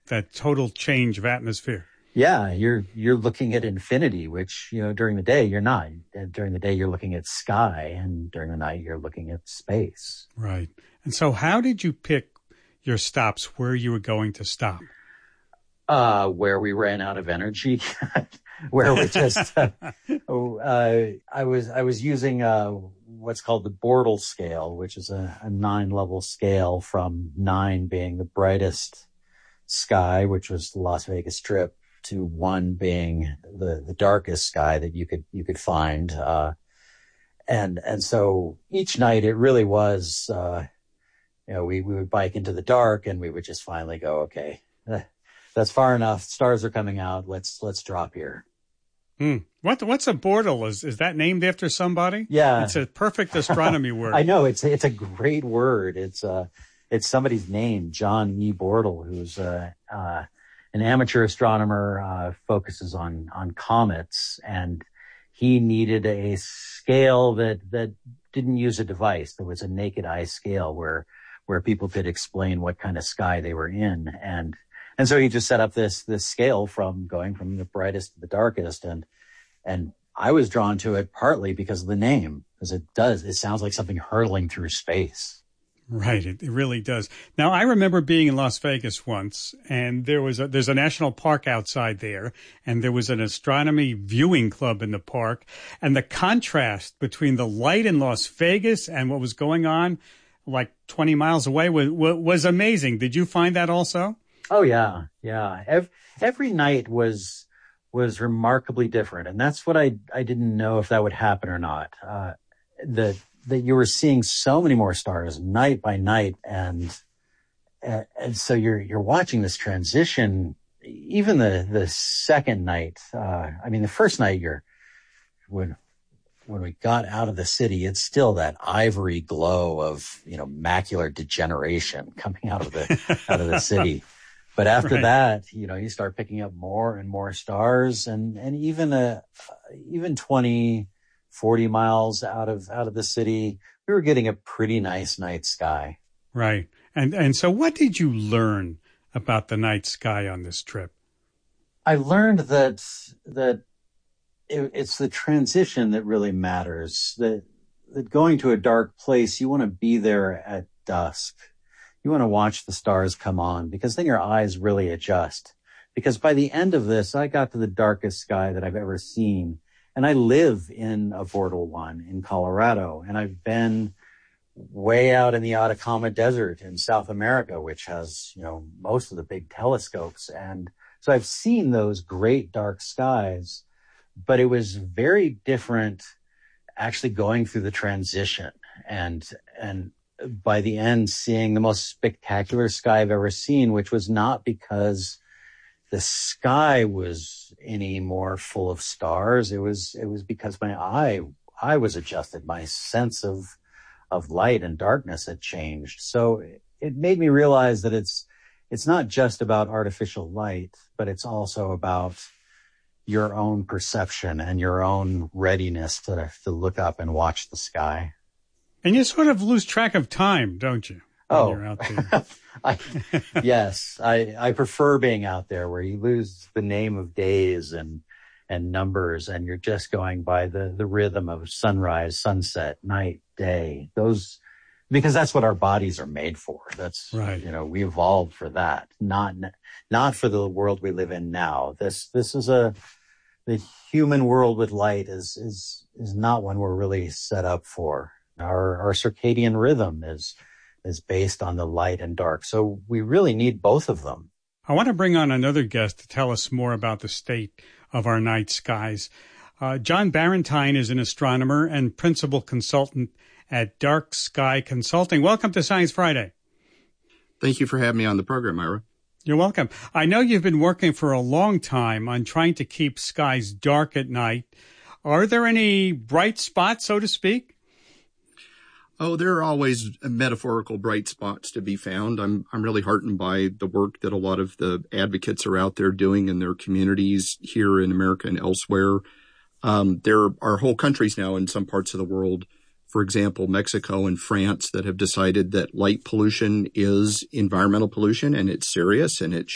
that total change of atmosphere. Yeah, you're looking at infinity, which, during the day you're not. During the day you're looking at sky, and during the night you're looking at space. Right. And so how did you pick your stops, where you were going to stop? Where we ran out of energy, where we just, I was using, what's called the Bortle scale, which is a 9-level scale, from 9 being the brightest sky, which was the Las Vegas Strip, to 1 being the darkest sky that you could find. And so each night it really was, we would bike into the dark, and we would just finally go, okay, that's far enough. Stars are coming out. Let's drop here. What's a Bortle? Is that named after somebody? Yeah. It's a perfect astronomy word. I know. It's a great word. It's somebody's name, John E. Bortle, who's, an amateur astronomer, focuses on comets, and he needed a scale that didn't use a device. There was a naked eye scale where people could explain what kind of sky they were in. And so he just set up this scale from going from the brightest to the darkest. And I was drawn to it partly because of the name, because it sounds like something hurtling through space. Right. It really does. Now, I remember being in Las Vegas once, and there's a national park outside there, and there was an astronomy viewing club in the park. And the contrast between the light in Las Vegas and what was going on like 20 miles away was amazing. Did you find that also? Oh, yeah. Yeah. Every night was remarkably different. And that's what I didn't know if that would happen or not. That you were seeing so many more stars night by night. And so you're watching this transition, even the second night. The first night when we got out of the city, it's still that ivory glow of, macular degeneration coming out of the city. But after that, you start picking up more and more stars, and even 20, 40 miles out of the city, we were getting a pretty nice night sky. Right. And so what did you learn about the night sky on this trip? I learned that it's the transition that really matters, that going to a dark place, you want to be there at dusk. You want to watch the stars come on, because then your eyes really adjust. Because by the end of this, I got to the darkest sky that I've ever seen. And I live in a Bortle 1 in Colorado. And I've been way out in the Atacama Desert in South America, which has, most of the big telescopes. And so I've seen those great dark skies, but it was very different actually going through the transition. And by the end, seeing the most spectacular sky I've ever seen, which was not because the sky was any more full of stars. It was because my eye was adjusted. My sense of light and darkness had changed. So it made me realize that it's not just about artificial light, but it's also about your own perception and your own readiness to look up and watch the sky. And you sort of lose track of time, don't you? Oh, you're out there. Yes. I prefer being out there where you lose the name of days and numbers, and you're just going by the rhythm of sunrise, sunset, night, day. Because that's what our bodies are made for. That's right. We evolved for that, not for the world we live in now. This is the human world with light is not one we're really set up for. Our circadian rhythm is based on the light and dark. So we really need both of them. I want to bring on another guest to tell us more about the state of our night skies. John Barentine is an astronomer and principal consultant at Dark Sky Consulting. Welcome to Science Friday. Thank you for having me on the program, Ira. You're welcome. I know you've been working for a long time on trying to keep skies dark at night. Are there any bright spots, so to speak? Oh, there are always metaphorical bright spots to be found. I'm really heartened by the work that a lot of the advocates are out there doing in their communities here in America and elsewhere. There are whole countries now in some parts of the world, for example, Mexico and France, that have decided that light pollution is environmental pollution and it's serious and it